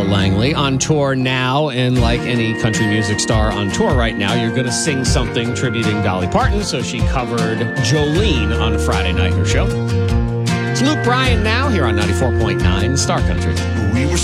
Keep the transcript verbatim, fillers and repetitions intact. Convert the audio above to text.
Langley on tour now, and like any country music star on tour right now, you're going to sing something tributing Dolly Parton, so she covered Jolene on Friday night, her show. It's Luke Bryan now here on ninety-four point nine Star Country. We were